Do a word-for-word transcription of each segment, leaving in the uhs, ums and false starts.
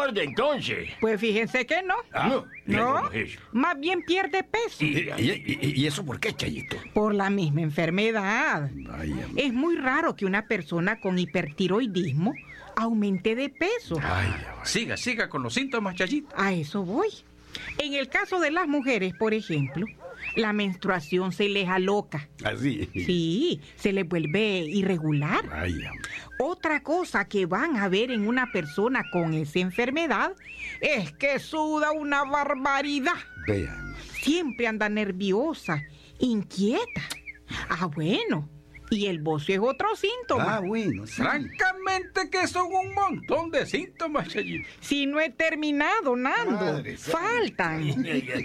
engorde entonces. Pues fíjense que no. Ah, no. No, ¿Cómo es eso? más bien pierde peso. ¿Y, y, y- y eso por qué, Chayito? Por la misma enfermedad. Vaya. Es muy raro que una persona con hipertiroidismo aumente de peso. Vaya. Siga, siga con los síntomas, Chayito. A eso voy. En el caso de las mujeres, por ejemplo, la menstruación se les aloca. Así. Sí, se les vuelve irregular. Vaya. Otra cosa que van a ver en una persona con esa enfermedad es que suda una barbaridad. Vean. Siempre anda nerviosa, inquieta. Ah, bueno. Y el bocio es otro síntoma. Ah, bueno. Sí. Francamente que son un montón de síntomas, Chayito. Si no he terminado, Nando. Madre santa. Faltan.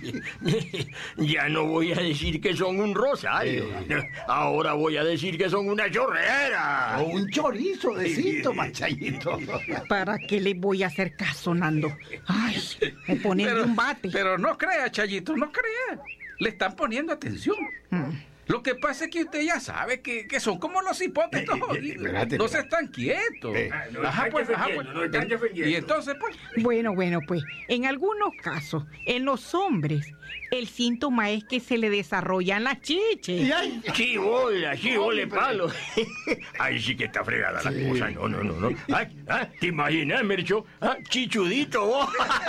Ya no voy a decir que son un rosario. Ahora voy a decir que son una chorrera. O un chorizo de síntomas, Chayito. ¿Para qué le voy a hacer caso, Nando? Ay, me ponen de un bate. pero no crea, Chayito, no crea. Le están poniendo atención. Mm. Lo que pasa es que usted ya sabe que, que son como los hipotes estos Eh, eh, jodidos. espérate, No se espérate. están quietos. Eh, no Ajá, están pues, ajá, defendiendo, pues. no están defendiendo. Y entonces, pues, Bueno, bueno, pues, en algunos casos, en los hombres, el síntoma es que se le desarrollan las chiches. Chibola, chibole palo. Ahí sí que está fregada la cosa. No, no, no, no. Ah, ah, ¿te imaginas, Mercho? Ah, chichudito, vos.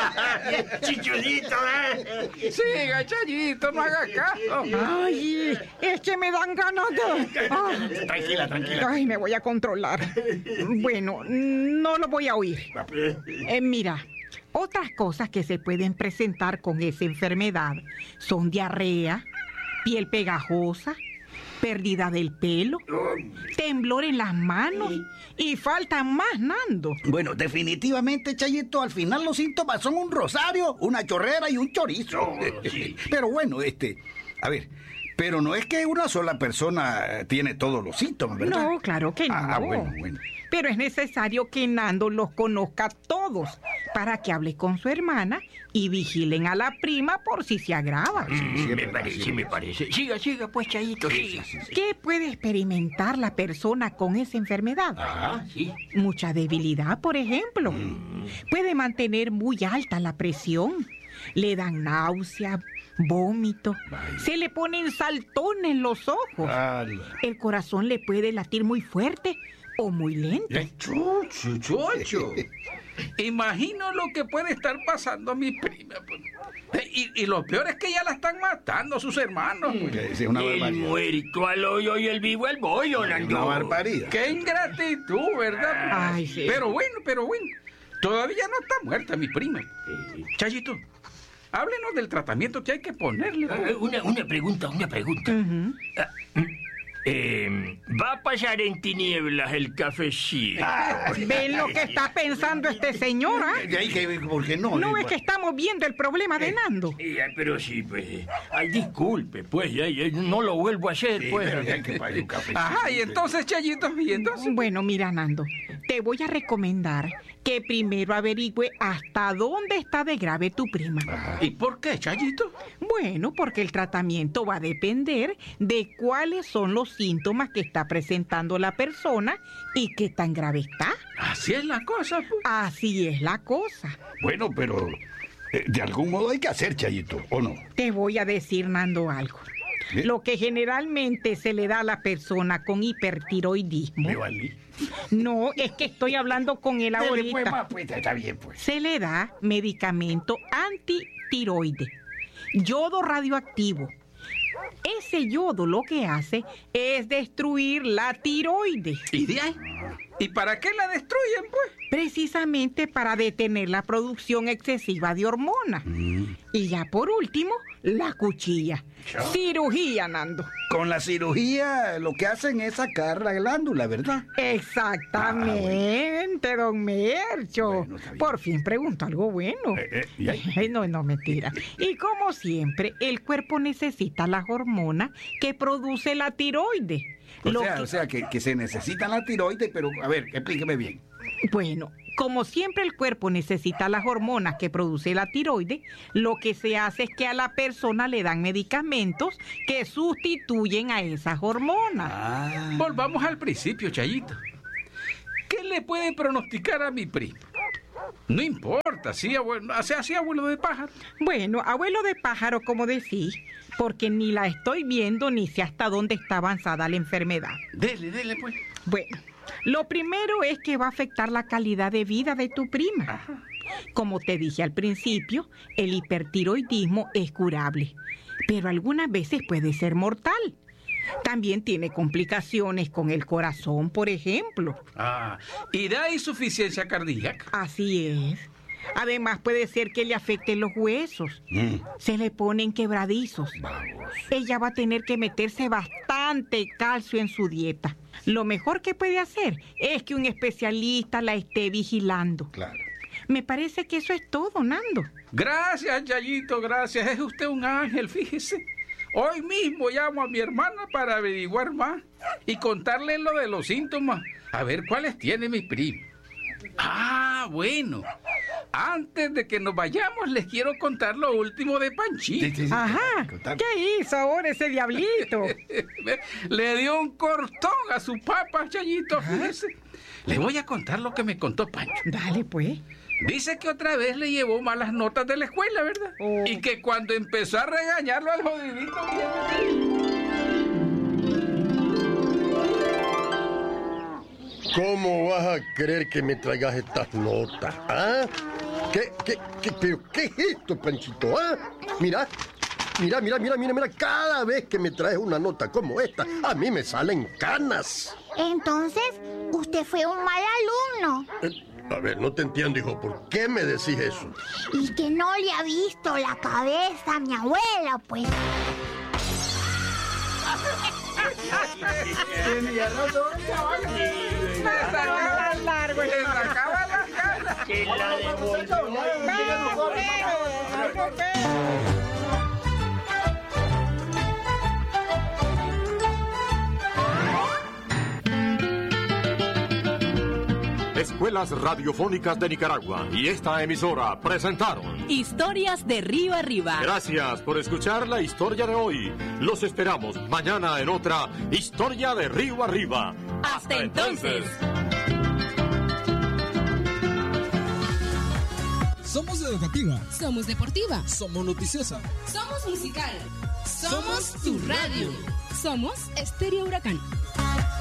Chichudito, ¿eh? siga, Chayito, no haga caso. Ay, es que me dan ganas de... Ay, Tranquila, tranquila. ay, me voy a controlar. Bueno, no lo voy a oír. Eh, mira, otras cosas que se pueden presentar con esa enfermedad son diarrea, piel pegajosa, pérdida del pelo, temblor en las manos y faltan más, Nando. Bueno, definitivamente, Chayito, al final los síntomas son un rosario, una chorrera y un chorizo. No, sí. Pero bueno, este, a ver, pero no es que una sola persona tiene todos los síntomas, ¿verdad? No, claro que no. Ah, bueno, bueno. Pero es necesario que Nando los conozca todos para que hable con su hermana y vigilen a la prima por si se agrava. Sí, Mm, es me verdad, parece, sí, es me verdad. parece. Siga, siga, pues, Chayito, siga. ¿Qué puede experimentar la persona con esa enfermedad? Ah, sí. Mucha debilidad, por ejemplo. Puede mantener muy alta la presión. Le dan náusea, vómito. Se le ponen saltones los ojos. Ala. El corazón le puede latir muy fuerte o muy lento. Chucho, chocho. Imagino lo que puede estar pasando a mi prima. Pues. Y, y lo peor es que ya la están matando sus hermanos. Pues. Es una El barbaridad. muerto al hoyo y el vivo al bollo, Nando. Una barbaridad. Qué ingratitud, ¿verdad? Ay, sí. Pero bueno, pero bueno. Todavía no está muerta mi prima. Chayito, háblenos del tratamiento que hay que ponerle. Ah, pues. Una, una pregunta, una pregunta. Ujú. Ah, mm, eh, ¿va a pasar en tinieblas el cafecito? ¿Ven lo que está pensando este señor? ah? De ahí que, ¿por qué no? ¿No es que estamos viendo el problema de Nando? Sí, ah, pero sí, pues. Ay, disculpe, pues, ya, ya, no lo vuelvo a hacer, Sí, pues. pero ya hay que pagar un café. Ajá, y entonces, Chayito, y entonces. Bueno, mira, Nando, te voy a recomendar que primero averigüe hasta dónde está de grave tu prima. ¿Y por qué, Chayito? Bueno, porque el tratamiento va a depender de cuáles son los síntomas que está presentando la persona y qué tan grave está. Así es la cosa, pues. Así es la cosa. Bueno, pero eh, de algún modo hay que hacer, Chayito, ¿o no? Te voy a decir, Nando, algo. ¿Eh? Lo que generalmente se le da a la persona con hipertiroidismo. Me valí. No, es que estoy hablando con él Dele, ahorita. pues, ma, pues, está bien, pues. Se le da medicamento antitiroide, yodo radioactivo. Ese yodo lo que hace es destruir la tiroides, ¿Y de ahí? ¿Y para qué la destruyen, pues? precisamente para detener la producción excesiva de hormonas. Mm. Y ya por último, la cuchilla. Chao. Cirugía, Nando. Con la cirugía lo que hacen es sacar la glándula, ¿verdad? Exactamente, don Mercho. Bueno, está bien. Por fin pregunto algo bueno. Eh, eh, ¿y ahí? Ay, no, no, mentira. Y como siempre, el cuerpo necesita las hormonas que produce la tiroides. O Lo sea, que- o sea que, que se necesita la tiroides, pero a ver, explíqueme bien. Bueno, como siempre el cuerpo necesita las hormonas que produce la tiroides, lo que se hace es que a la persona le dan medicamentos que sustituyen a esas hormonas. Ah. Volvamos al principio, Chayito. ¿Qué le puede pronosticar a mi primo? No importa, sí, abuelo, o sea, sí, abuelo de pájaro. Bueno, abuelo de pájaro, como decís, porque ni la estoy viendo ni sé hasta dónde está avanzada la enfermedad. Dele, dele, pues. Bueno, lo primero es que va a afectar la calidad de vida de tu prima. Ajá. Como te dije al principio, el hipertiroidismo es curable, pero algunas veces puede ser mortal. También tiene complicaciones con el corazón, por ejemplo. Ah, ¿y da insuficiencia cardíaca? Así es. Además puede ser que le afecten los huesos. Mm. Se le ponen quebradizos. Ella va a tener que meterse bastante calcio en su dieta. Lo mejor que puede hacer es que un especialista la esté vigilando. Claro. Me parece que eso es todo, Nando. Gracias, Yayito, gracias. Es usted un ángel, fíjese. Hoy mismo llamo a mi hermana para averiguar más y contarle lo de los síntomas, a ver cuáles tiene mi primo. Ah, bueno. Antes de que nos vayamos, les quiero contar lo último de Panchito. Sí, sí, sí. Ajá. Contar. ¿Qué hizo ahora ese diablito? Le dio un cortón a su papá, Chayito, fíjese. Le voy a contar lo que me contó Pancho. Dale, pues. Dice que otra vez le llevó malas notas de la escuela, ¿verdad? Oh. Y que cuando empezó a regañarlo al jodidito... ¿Cómo vas a creer que me traigas estas notas? ¿Ah? ¿Qué, qué, qué, pero qué es esto, Panchito? ¿Ah? Mira, mira, mira, mira, mira, mira, cada vez que me traes una nota como esta, a mí me salen canas. Entonces, usted fue un mal alumno. Eh, a ver, no te entiendo, hijo, ¿por qué me decís eso? Y que no le ha visto la cabeza a mi abuela, pues. Tenía razón, chaval. Le sacaba largo, le sacaba las canas. Que la devolvió. Escuelas Radiofónicas de Nicaragua y esta emisora presentaron Historias de Río Arriba. Gracias por escuchar la historia de hoy. Los esperamos mañana en otra Historia de Río Arriba. Hasta entonces. Somos educativa. Somos deportiva. Somos noticiosa. Somos musical. Somos tu radio. Somos Estéreo Huracán.